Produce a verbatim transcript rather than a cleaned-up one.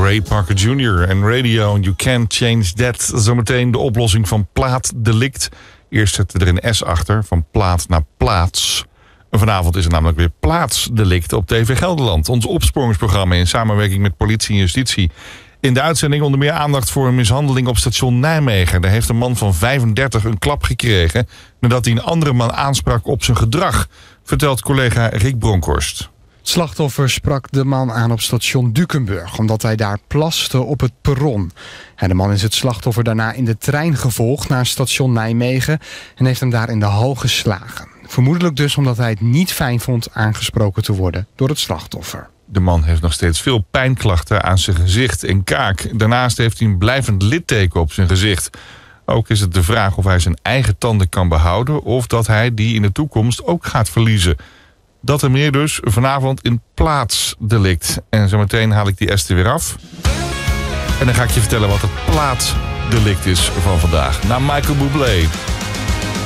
Ray Parker junior en Radio You Can't Change That. Zometeen de oplossing van plaatdelict. Eerst zetten we er een S achter, van plaat naar plaats. En vanavond is er namelijk weer plaatsdelict op T V Gelderland. Ons opsporingsprogramma in samenwerking met politie en justitie. In de uitzending onder meer aandacht voor een mishandeling op station Nijmegen. Daar heeft een man van vijfendertig een klap gekregen nadat hij een andere man aansprak op zijn gedrag, vertelt collega Rick Bronkhorst. Het slachtoffer sprak de man aan op station Dukenburg, omdat hij daar plaste op het perron. En de man is het slachtoffer daarna in de trein gevolgd naar station Nijmegen en heeft hem daar in de hal geslagen. Vermoedelijk dus omdat hij het niet fijn vond aangesproken te worden door het slachtoffer. De man heeft nog steeds veel pijnklachten aan zijn gezicht en kaak. Daarnaast heeft hij een blijvend litteken op zijn gezicht. Ook is het de vraag of hij zijn eigen tanden kan behouden of dat hij die in de toekomst ook gaat verliezen. Dat en meer dus vanavond in plaatsdelict. En zometeen haal ik die S er weer af. En dan ga ik je vertellen wat het plaatsdelict is van vandaag. Na Michael Bublé.